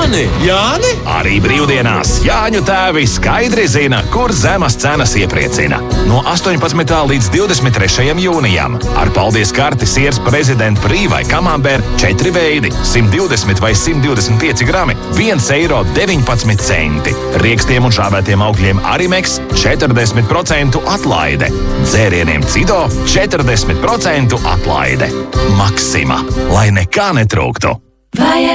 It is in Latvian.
Jāni? Arī brīvdienās Jāņu tēvi skaidri zina, kur zemas cenas iepriecina. No 18. līdz 23. jūnijam. Ar paldies karti siers Prezidenta Prī vai Kamambēr 4 veidi, 120 vai 125 grami, 1,19 eiro. Riekstiem un šāvētiem augļiem Arimeks 40% atlaide. Dzērieniem Cido 40% atlaide. Maksima, lai nekā netrūktu.